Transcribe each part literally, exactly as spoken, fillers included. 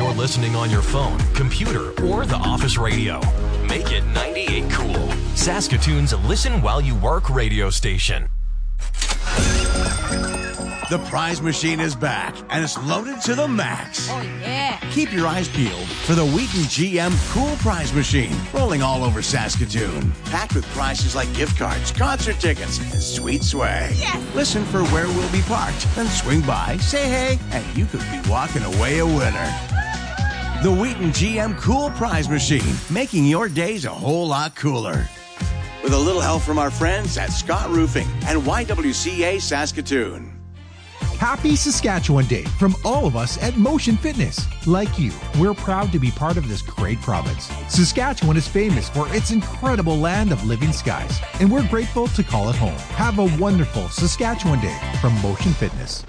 you're listening on your phone, computer, or the office radio. Make it ninety-eight Cool. Saskatoon's listen while you work radio station. The prize machine is back, and it's loaded to the max. Oh, yeah. Keep your eyes peeled for the Wheaton G M Cool Prize Machine, rolling all over Saskatoon. Packed with prizes like gift cards, concert tickets, and sweet swag. Yes. Listen for where we'll be parked, then swing by, say hey, and you could be walking away a winner. The Wheaton G M Cool Prize Machine, making your days a whole lot cooler. With a little help from our friends at Scott Roofing and Y W C A Saskatoon. Happy Saskatchewan Day from all of us at Motion Fitness. Like you, we're proud to be part of this great province. Saskatchewan is famous for its incredible land of living skies, and we're grateful to call it home. Have a wonderful Saskatchewan Day from Motion Fitness.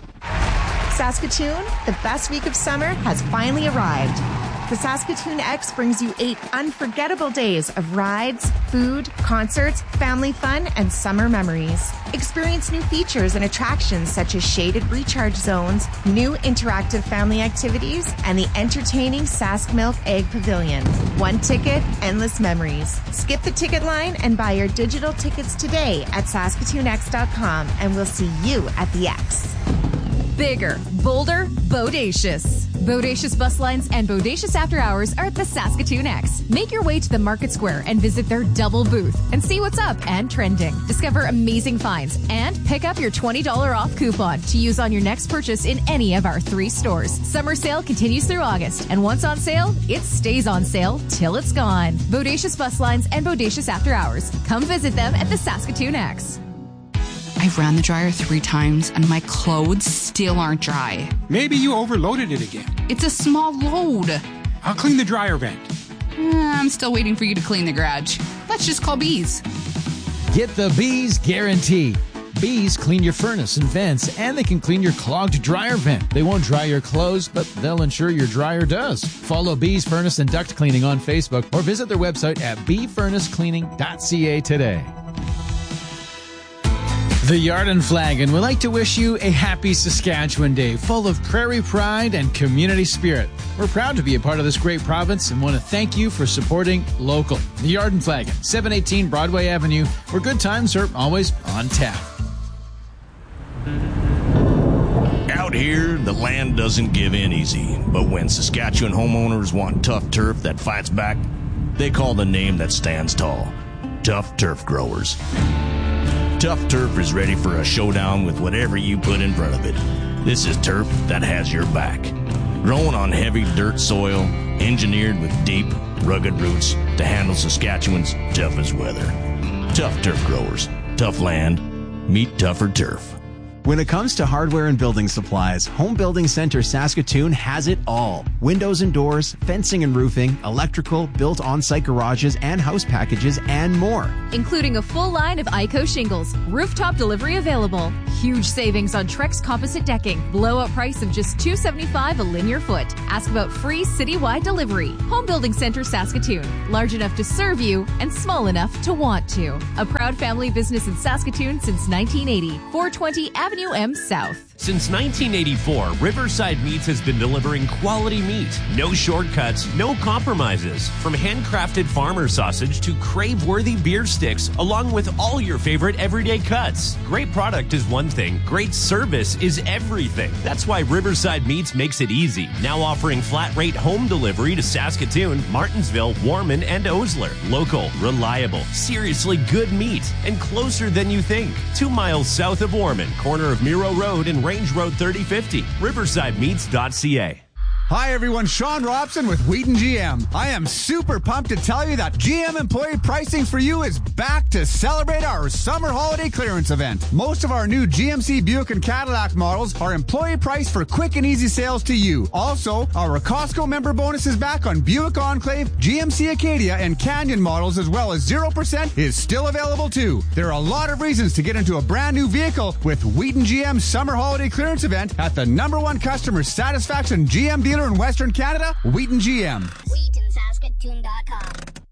Saskatoon, the best week of summer has finally arrived. The Saskatoon X brings you eight unforgettable days of rides, food, concerts, family fun, and summer memories. Experience new features and attractions such as shaded recharge zones, new interactive family activities, and the entertaining Sask Milk Egg Pavilion. One ticket, endless memories. Skip the ticket line and buy your digital tickets today at Saskatoon X dot com, and we'll see you at the X. Bigger, bolder, bodacious. Bodacious bus lines and bodacious after hours are at the Saskatoon X. Make your way to the Market Square and visit their double booth and see what's up and trending. Discover amazing finds and pick up your twenty dollars off coupon to use on your next purchase in any of our three stores. Summer sale continues through August, and once on sale, it stays on sale till it's gone. Bodacious bus lines and bodacious after hours. Come visit them at the Saskatoon X. I've ran the dryer three times and my clothes still aren't dry. Maybe you overloaded it again. It's a small load. I'll clean the dryer vent. Uh, I'm still waiting for you to clean the garage. Let's just call Bees. Get the Bees guarantee. Bees clean your furnace and vents, and they can clean your clogged dryer vent. They won't dry your clothes, but they'll ensure your dryer does. Follow Bees Furnace and Duct Cleaning on Facebook or visit their website at bee furnace cleaning dot c a today. The Yard and Flagon would like to wish you a happy Saskatchewan Day full of prairie pride and community spirit. We're proud to be a part of this great province and want to thank you for supporting local. The Yard and Flagon, seven eighteen Broadway Avenue, where good times are always on tap. Out here, the land doesn't give in easy, but when Saskatchewan homeowners want tough turf that fights back, they call the name that stands tall: Tough Turf Growers. Tough Turf is ready for a showdown with whatever you put in front of it. This is turf that has your back. Grown on heavy dirt soil, engineered with deep, rugged roots to handle Saskatchewan's toughest weather. Tough Turf Growers. Tough land. Meet tougher turf. When it comes to hardware and building supplies, Home Building Center Saskatoon has it all. Windows and doors, fencing and roofing, electrical, built on-site garages and house packages, and more. Including a full line of I C O shingles, rooftop delivery available, huge savings on Trex composite decking, blowout price of just two dollars and seventy-five cents a linear foot. Ask about free citywide delivery. Home Building Center Saskatoon, large enough to serve you and small enough to want to. A proud family business in Saskatoon since nineteen eighty. four twenty Avenue M South. Since nineteen eighty-four, Riverside Meats has been delivering quality meat. No shortcuts, no compromises. From handcrafted farmer sausage to crave-worthy beer sticks, along with all your favorite everyday cuts. Great product is one thing, great service is everything. That's why Riverside Meats makes it easy. Now offering flat-rate home delivery to Saskatoon, Martinsville, Warman, and Osler. Local, reliable, seriously good meat, and closer than you think. Two miles south of Warman, corner of Miro Road and Range Road thirty fifty. riverside meats dot c a. Hi everyone, Sean Robson with Wheaton G M. I am super pumped to tell you that G M Employee Pricing for You is back to celebrate our summer holiday clearance event. Most of our new G M C Buick and Cadillac models are employee priced for quick and easy sales to you. Also, our Costco member bonus is back on Buick Enclave, G M C Acadia, and Canyon models, as well as zero percent is still available too. There are a lot of reasons to get into a brand new vehicle with Wheaton G M's summer holiday clearance event at the number one customer satisfaction G M dealer in Western Canada, Wheaton G M. Wheaton Saskatoon dot com.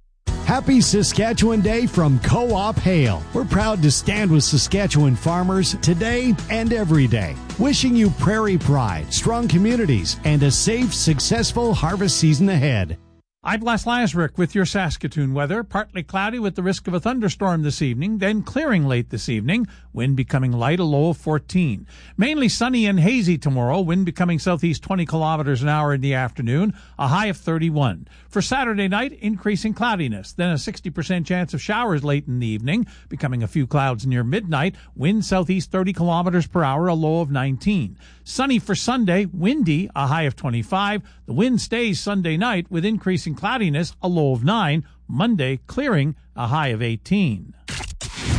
Happy Saskatchewan Day from Co-op Hale. We're proud to stand with Saskatchewan farmers today and every day. Wishing you prairie pride, strong communities, and a safe, successful harvest season ahead. I'm Les Lazaruk with your Saskatoon weather. Partly cloudy with the risk of a thunderstorm this evening, then clearing late this evening. Wind becoming light, a low of fourteen. Mainly sunny and hazy tomorrow. Wind becoming southeast twenty kilometers an hour in the afternoon, a high of thirty-one. For Saturday night, increasing cloudiness, then a sixty percent chance of showers late in the evening, becoming a few clouds near midnight. Wind southeast thirty kilometers per hour, a low of nineteen. Sunny for Sunday, windy, a high of twenty-five. The wind stays Sunday night with increasing cloudiness, a low of nine. Monday, clearing, a high of eighteen.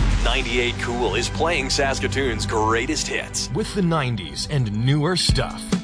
ninety-eight Cool is playing Saskatoon's greatest hits with the nineties and newer stuff.